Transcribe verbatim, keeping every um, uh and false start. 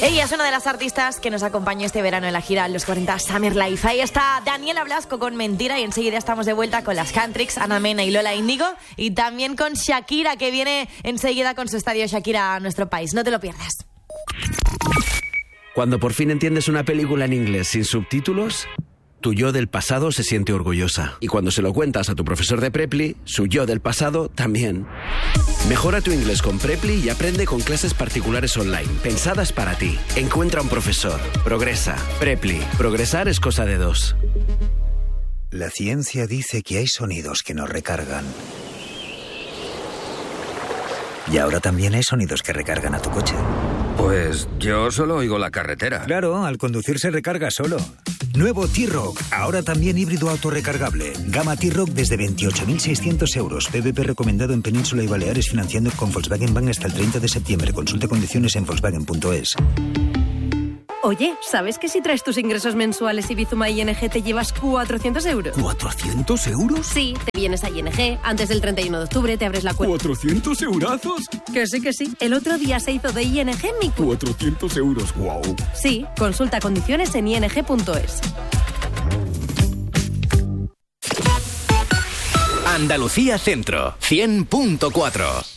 Ella es una de las artistas que nos acompañó este verano en la gira Los cuarenta Summer Life. Ahí está Daniela Blasco con Mentira y enseguida estamos de vuelta con las Cantrix, Ana Mena y Lola Índigo, y también con Shakira, que viene enseguida con su estadio Shakira a nuestro país. No te lo pierdas. Cuando por fin entiendes una película en inglés sin subtítulos, tu yo del pasado se siente orgullosa. Y cuando se lo cuentas a tu profesor de Preply, su yo del pasado también. Mejora tu inglés con Preply y aprende con clases particulares online, pensadas para ti. Encuentra un profesor. Progresa. Preply. Progresar es cosa de dos. La ciencia dice que hay sonidos que nos recargan. Y ahora también hay sonidos que recargan a tu coche. Pues yo solo oigo la carretera. Claro, al conducir se recarga solo. Nuevo T-Roc, ahora también híbrido autorrecargable. Gama T-Roc desde veintiocho mil seiscientos euros. P V P recomendado en Península y Baleares, financiando con Volkswagen Bank hasta el treinta de septiembre. Consulte condiciones en Volkswagen punto es. Oye, ¿sabes que si traes tus ingresos mensuales y Bizuma I N G te llevas cuatrocientos euros? ¿cuatrocientos euros? Sí, te vienes a I N G, antes del treinta y uno de octubre te abres la cuenta. ¿cuatrocientos eurazos? Que sí, que sí. El otro día se hizo de I N G mi cuenta. cuatrocientos euros, wow. Sí, consulta condiciones en I N G punto es. Andalucía Centro, cien punto cuatro.